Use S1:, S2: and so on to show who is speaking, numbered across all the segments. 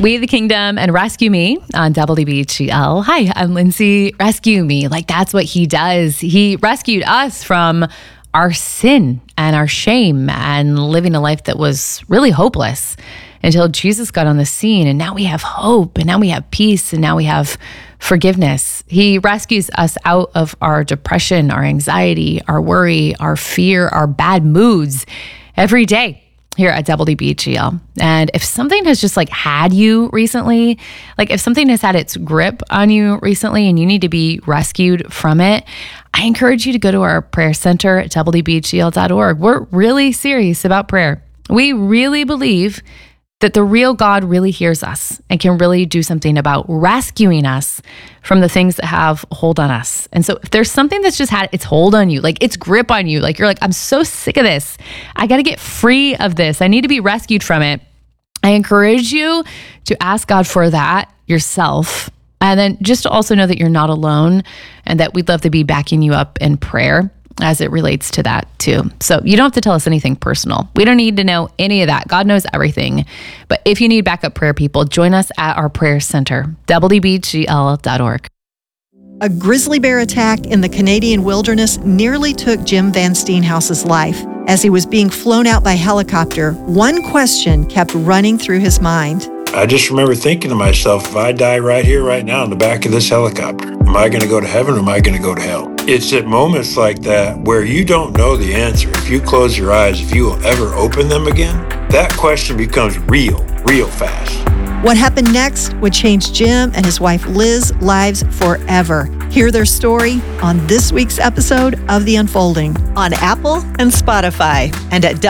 S1: We the Kingdom and Rescue Me on WBGL. Hi, I'm Lindsay. Rescue Me. Like, that's what he does. He rescued us from our sin and our shame and living a life that was really hopeless until Jesus got on the scene. And now we have hope, and now we have peace, and now we have forgiveness. He rescues us out of our depression, our anxiety, our worry, our fear, our bad moods every day here at WBGL. And if something has just had you recently, if something has had its grip on you recently and you need to be rescued from it, I encourage you to go to our prayer center at WBGL.org. We're really serious about prayer. We really believe that the real God really hears us and can really do something about rescuing us from the things that have hold on us. And so if there's something that's just had its hold on you, its grip on you, you're I'm so sick of this. I got to get free of this. I need to be rescued from it. I encourage you to ask God for that yourself. And then just to also know that you're not alone and that we'd love to be backing you up in prayer as it relates to that too. So you don't have to tell us anything personal. We don't need to know any of that. God knows everything. But if you need backup prayer people, join us at our prayer center, WBGL.org.
S2: A grizzly bear attack in the Canadian wilderness nearly took Jim Van Steenhouse's life. As he was being flown out by helicopter, one question kept running through his mind.
S3: I just remember thinking to myself, if I die right here, right now, in the back of this helicopter, am I going to go to heaven or am I going to go to hell? It's at moments like that where you don't know the answer. If you close your eyes, if you will ever open them again, that question becomes real fast.
S2: What happened next would change Jim and his wife Liz's lives forever. Hear their story on this week's episode of The Unfolding on Apple and Spotify and at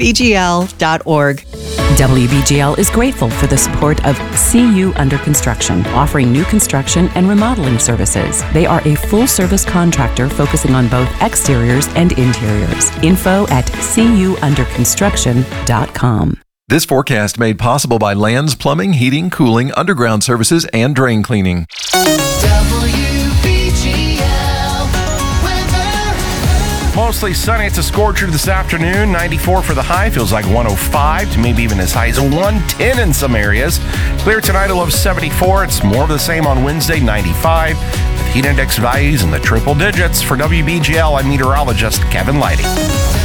S2: WBGL.org.
S4: WBGL is grateful for the support of CU Under Construction, offering new construction and remodeling services. They are a full-service contractor focusing on both exteriors and interiors. Info at cuunderconstruction.com.
S5: This forecast made possible by Lands Plumbing, Heating, Cooling, Underground Services, and Drain Cleaning.
S6: Mostly sunny. It's a scorcher this afternoon. 94 for the high. Feels like 105 to maybe even as high as 110 in some areas. Clear tonight, a low of 74. It's more of the same on Wednesday, 95. With heat index values in the triple digits. For WBGL, I'm meteorologist Kevin Leidy.